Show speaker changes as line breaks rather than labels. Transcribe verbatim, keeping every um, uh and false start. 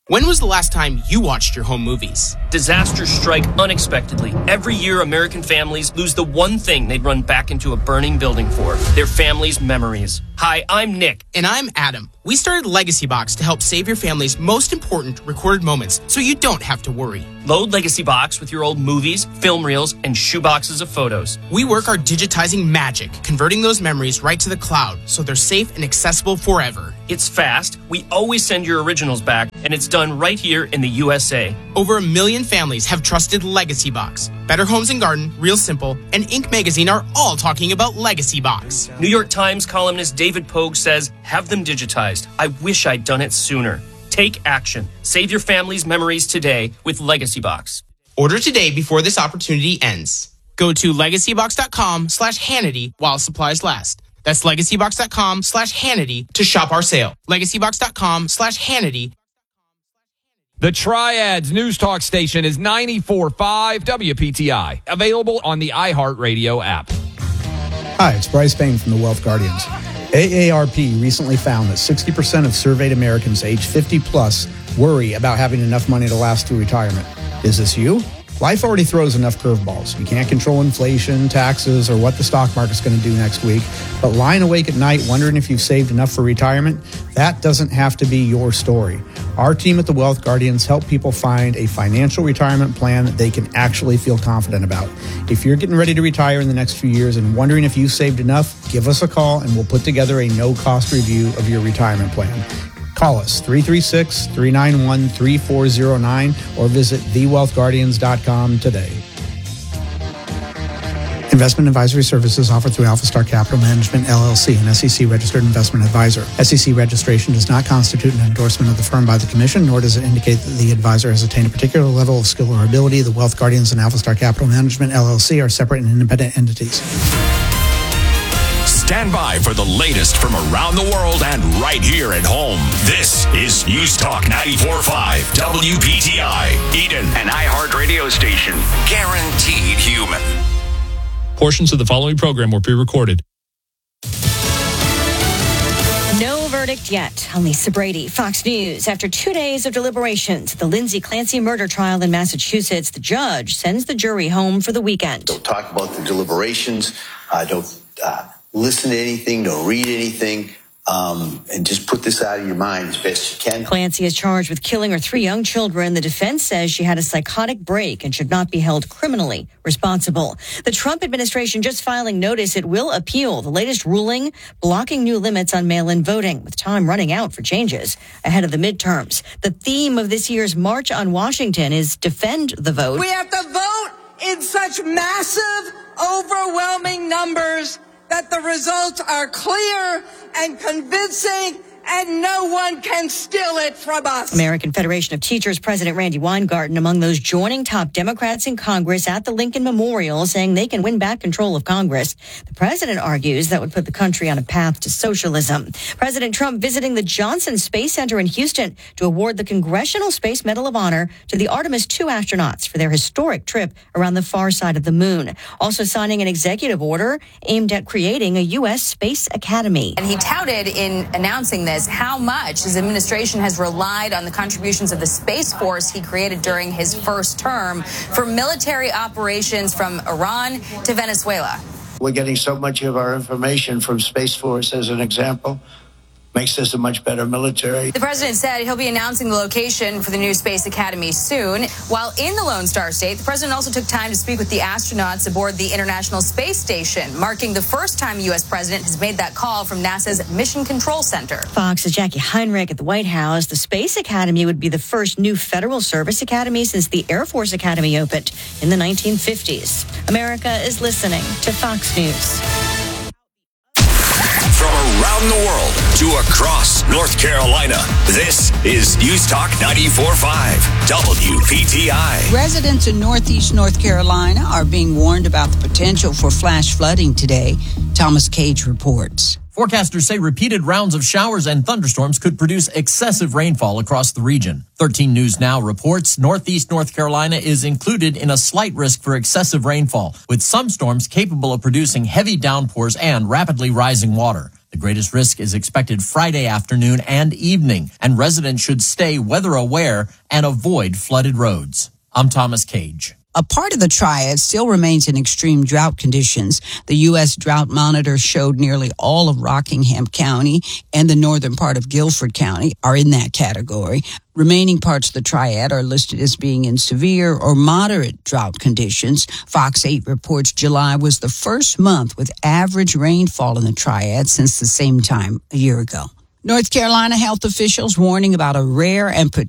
When was the last time you watched your home movies?
Disasters strike unexpectedly. Every year, American families lose the one thing they'd run back into a burning building for, their family's memories. Hi, I'm Nick.
And I'm Adam. We started Legacy Box to help save your family's most important recorded moments so you don't have to worry.
Load Legacy Box with your old movies, film reels, and shoeboxes of photos.
We work our digitizing magic, converting those memories right to the cloud so they're safe and accessible forever.
It's fast, we always send your originals back, and it's done right here in the U S A.
Over a million families have trusted Legacy Box. Better Homes and Garden, Real Simple, and Inc magazine are all talking about Legacy Box.
New York Times columnist David Pogue says, have them digitized. I wish I'd done it sooner. Take action. Save your family's memories today with Legacy Box.
Order today before this opportunity ends. Go to legacybox.com slash Hannity while supplies last. That's legacybox.com slash Hannity to shop our sale. legacybox.com slash Hannity.
The Triads News Talk station is ninety-four point five W P T I. Available on the iHeartRadio app.
Hi, it's Bryce Payne from the Wealth Guardians. A A R P recently found that sixty percent of surveyed Americans age fifty plus worry about having enough money to last through retirement. Is this you? Life already throws enough curveballs. You can't control inflation, taxes, or what the stock market's going to do next week. But lying awake at night wondering if you've saved enough for retirement, that doesn't have to be your story. Our team at the Wealth Guardians help people find a financial retirement plan that they can actually feel confident about. If you're getting ready to retire in the next few years and wondering if you've saved enough, give us a call and we'll put together a no-cost review of your retirement plan. Call us, three three six, three nine one, three four zero nine, or visit the wealth guardians dot com today. Investment advisory services offered through AlphaStar Capital Management, L L C, an S E C-registered investment advisor. S E C registration does not constitute an endorsement of the firm by the Commission, nor does it indicate that the advisor has attained a particular level of skill or ability. The Wealth Guardians and AlphaStar Capital Management, L L C, are separate and independent entities.
Stand by for the latest from around the world and right here at home. This is News Talk ninety-four point five W P T I. Eden, an iHeart radio station. Guaranteed human.
Portions of the following program were pre-recorded.
No verdict yet on Lisa Brady. Fox News. After two days of deliberations at the Lindsay Clancy murder trial in Massachusetts, the judge sends the jury home for the weekend.
Don't talk about the deliberations. Uh, don't uh, listen to anything. Don't read anything. Um, and just put this out of your mind as best you can.
Clancy is charged with killing her three young children. The defense says she had a psychotic break and should not be held criminally responsible. The Trump administration just filing notice it will appeal the latest ruling blocking new limits on mail-in voting, with time running out for changes ahead of the midterms. The theme of this year's March on Washington is Defend the Vote.
We have to vote in such massive, overwhelming numbers that the results are clear and convincing, and no one can steal it from us.
American Federation of Teachers President Randy Weingarten among those joining top Democrats in Congress at the Lincoln Memorial, saying they can win back control of Congress. The president argues that would put the country on a path to socialism. President Trump visiting the Johnson Space Center in Houston to award the Congressional Space Medal of Honor to the Artemis two astronauts for their historic trip around the far side of the moon. Also signing an executive order aimed at creating a U S Space Academy.
And he touted in announcing this how much his administration has relied on the contributions of the Space Force he created during his first term for military operations from Iran to Venezuela.
We're getting so much of our information from Space Force, as an example. Makes us a much better military.
The president said he'll be announcing the location for the new Space Academy soon. While in the Lone Star State, the president also took time to speak with the astronauts aboard the International Space Station, marking the first time a U S president has made that call from NASA's Mission Control Center.
Fox's Jackie Heinrich at the White House. The Space Academy would be the first new federal service academy since the Air Force Academy opened in the nineteen fifties. America is listening to Fox News.
From around the world to across North Carolina, this is News Talk ninety-four point five W P T I.
Residents in northeast North Carolina are being warned about the potential for flash flooding today. Thomas Cage reports.
Forecasters say repeated rounds of showers and thunderstorms could produce excessive rainfall across the region. thirteen News Now reports northeast North Carolina is included in a slight risk for excessive rainfall, with some storms capable of producing heavy downpours and rapidly rising water. The greatest risk is expected Friday afternoon and evening, and residents should stay weather aware and avoid flooded roads. I'm Thomas Cage.
A part of the triad still remains in extreme drought conditions. The U S Drought Monitor showed nearly all of Rockingham County and the northern part of Guilford County are in that category. Remaining parts of the triad are listed as being in severe or moderate drought conditions. Fox eight reports July was the first month with average rainfall in the triad since the same time a year ago. North Carolina health officials warning about a rare and